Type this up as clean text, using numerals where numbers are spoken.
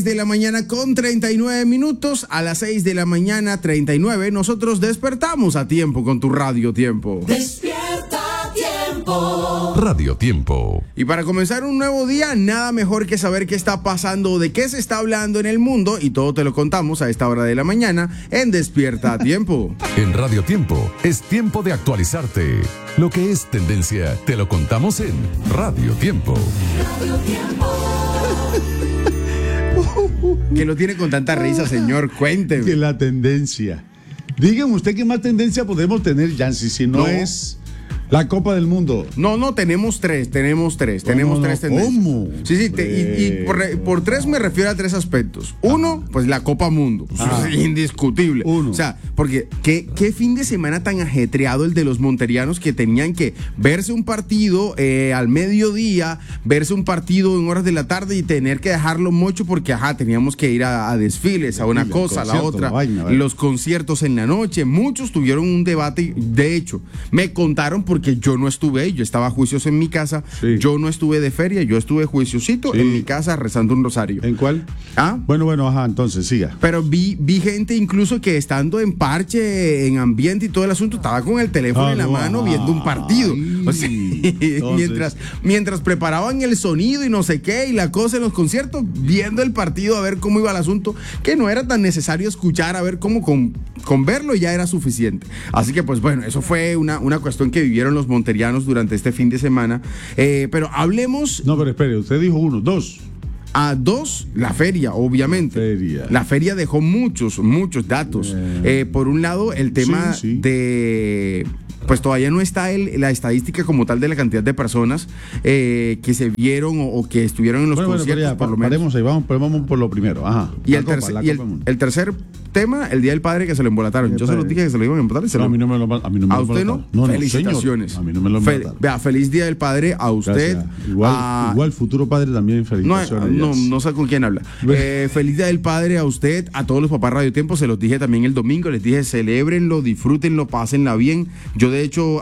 6 de la mañana con 39 minutos. A las 6 de la mañana 39 nosotros despertamos a tiempo con tu Radio Tiempo. Despierta Tiempo. Radio Tiempo. Y para comenzar un nuevo día, nada mejor que saber qué está pasando, de qué se está hablando en el mundo, y todo te lo contamos a esta hora de la mañana en Despierta a Tiempo. En Radio Tiempo es tiempo de actualizarte. Lo que es tendencia te lo contamos en Radio Tiempo. Radio Tiempo. Que lo tiene con tanta risa, señor, cuénteme. Que la tendencia. Dígame usted qué más tendencia podemos tener, Yancy, si no es la Copa del Mundo. No, tenemos tres tendencias. ¿Cómo? Sí, y por tres me refiero a tres aspectos. Uno, pues la Copa Mundo, es indiscutible. Uno. O sea, porque qué fin de semana tan ajetreado el de los monterianos, que tenían que verse un partido al mediodía, verse un partido en horas de la tarde y tener que dejarlo mucho porque, teníamos que ir a desfiles, a una cosa, a la otra, los conciertos en la noche. Muchos tuvieron un debate, de hecho, me contaron porque yo no estuve ahí, yo estaba juicioso en mi casa, yo no estuve de feria, yo estuve juiciosito en mi casa rezando un rosario. ¿En cuál? Bueno, entonces siga. Pero vi gente incluso que estando en parche, en ambiente y todo el asunto, estaba con el teléfono en la mano viendo un partido. O sea, mientras preparaban el sonido y no sé qué, y la cosa en los conciertos, viendo el partido a ver cómo iba el asunto, que no era tan necesario escuchar, a ver cómo con verlo ya era suficiente. Así que pues bueno, eso fue una cuestión que vivieron los monterianos durante este fin de semana. Pero hablemos... No, pero espere, usted dijo uno, dos. Dos, la feria, obviamente. La feria dejó muchos datos. Por un lado, el tema de... Pues todavía no está la estadística como tal de la cantidad de personas que se vieron o que estuvieron en los conciertos, por lo menos. Paremos ahí, vamos por lo primero. Y el tercer tema, el Día del Padre, que se lo embolataron. Yo se lo dije que se lo iban a embolatar. A mí no me lo ¿A usted no? Felicitaciones. Señor, a mí no me lo embolaron. Vea, feliz Día del Padre a usted. Igual futuro padre también, felicitaciones. No sé con quién habla. Feliz Día del Padre a usted, a todos los papás Radio Tiempo. Se los dije también el domingo. Les dije, celébrenlo, disfrútenlo, pásenla bien. Yo, de hecho,